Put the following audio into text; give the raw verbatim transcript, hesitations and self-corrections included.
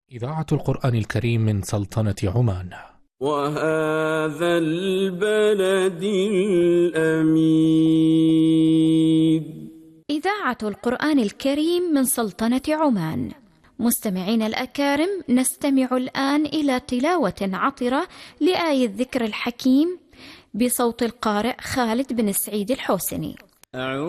إذاعة القرآن الكريم من سلطنة عمان. وهذا البلد الأمين. إذاعة القرآن الكريم من سلطنة عمان. مستمعين الأكارم، نستمع الآن إلى تلاوة عطرة لآية الذكر الحكيم بصوت القارئ خالد بن سعيد الحوسني.